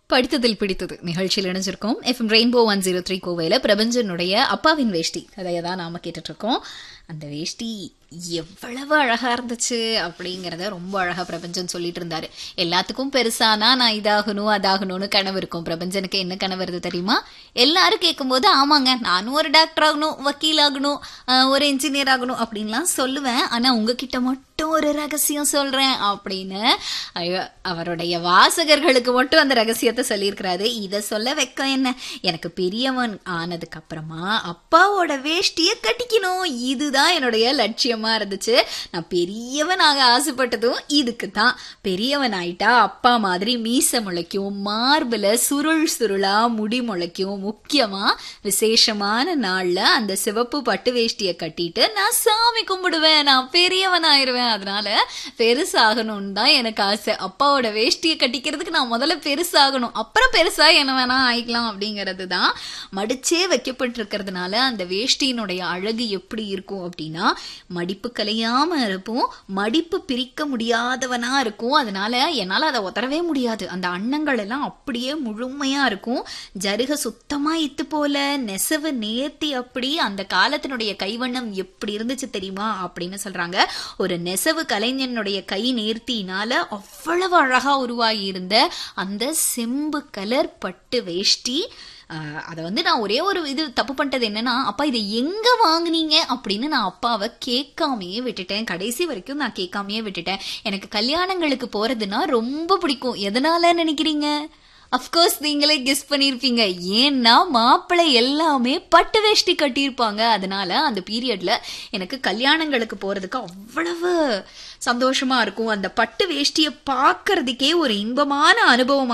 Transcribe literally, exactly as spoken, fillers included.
படித்ததில் பிடித்தது நிகழ்ச்சியில் இணைஞ்சிருக்கோம். FM rainbow one zero three கோவையில் பிரபஞ்சனுடைய அப்பாவின் வேஷ்டி கதையை தான் நாம கேட்டுட்டு இருக்கோம். அந்த வேஷ்டி எவ்வளவு அழகா இருந்துச்சு அப்படிங்கிறத ரொம்ப அழகா பிரபஞ்சன் சொல்லிட்டு இருந்தாரு. எல்லாத்துக்கும் பெருசானா நான் இதாகணும் அதாகணும்னு கனவு இருக்கும். பிரபஞ்சனுக்கு என்ன கனவு வருது தெரியுமா? எல்லாரும் கேட்கும் போது ஆமாங்க நானும் ஒரு டாக்டர் ஆகணும், வக்கீல் ஆகணும், ஒரு இன்ஜினியர் ஆகணும் அப்படின்லாம் சொல்லுவேன். ஆனா உங்ககிட்ட மட்டும் ஒரு ரகசியம் சொல்றேன் அப்படின்னு அவருடைய வாசகர்களுக்கு மட்டும் அந்த ரகசியத்தை சொல்லியிருக்கிறாரு. இத சொல்ல வைக்க என்ன, எனக்கு பெரியவன் ஆனதுக்கு அப்புறமா அப்பாவோட வேஷ்டிய கட்டிக்கணும், இதுதான் என்னுடைய லட்சியமா இருந்துச்சு. நான் பெரியவன் ஆக ஆசைப்பட்டதும் இதுக்கு தான். பெரியவன் ஆயிட்டா அப்பா மாதிரி மீச முளைக்கும், மார்புல சுருள் சுருளா முடி முளைக்கும், முக்கியமா விசேஷமான நாள்ல அந்த சிவப்பு பட்டு வேஷ்டிய கட்டிட்டு நான் சாமி கும்பிடுவேன், நான் பெரியவன் ஆயிருவேன். அதனால பெருசாகணும்னு தான் எனக்கு ஆசை. அப்பாவோட வேஷ்டிய கட்டிக்கிறதுக்கு நான் முதல்ல பெருசாகணும், அப்புறம் பெருசா என்ன வேணா ஆயிக்கலாம் அப்படிங்கிறது தான். மடிச்சே வைக்கப்பட்டிருக்கிறதுனால அந்த வேஷ்டியினுடைய அழகு எப்படி இருக்கும் அப்படின்னா மடிப்பு கலையாம இருப்போம், மடிப்பு பிரிக்க முடியாதவனா இருக்கும். அதனால என்னால அதை உதறவே முடியாது. அந்த அன்னங்கள் எல்லாம் அப்படியே முழுமையா இருக்கும். ஜருக சுத்தமா இத்து போல, நெசவு நேர்த்தி. அப்படி அந்த காலத்தினுடைய கைவண்ணம் எப்படி இருந்துச்சு தெரியுமா அப்படின்னு சொல்றாங்க. ஒரு நெசவு கலைஞனுடைய கை நேர்த்தினால அவ்வளவு அழகா உருவாகி இருந்த அந்த செம்பு கலர் பட்டு வேஷ்டி. அதை வந்து நான் ஒரே ஒரு இது தப்பு பண்ணிட்டது என்னன்னா, அப்பா இதை எங்க வாங்குனீங்க அப்படின்னு நான் அப்பாவை கேட்காமையே விட்டுட்டேன். கடைசி வரைக்கும் நான் கேட்காமையே விட்டுட்டேன். எனக்கு கல்யாணங்களுக்கு போறதுன்னா ரொம்ப பிடிக்கும். எதனால நினைக்கிறீங்க? அப்கோர்ஸ் நீங்களே கெஸ் பண்ணிருப்பீங்க. ஏன்னா மாப்பிள்ளை எல்லாமே பட்டு வேஷ்டி கட்டியிருப்பாங்க. அதனால அந்த பீரியட்ல எனக்கு கல்யாணங்களுக்கு போறதுக்கு அவ்வளவு சந்தோஷமா இருக்கும். அந்த பட்டு வேஷ்டியை பார்க்கறதுக்கே ஒரு இன்பமான அனுபவம்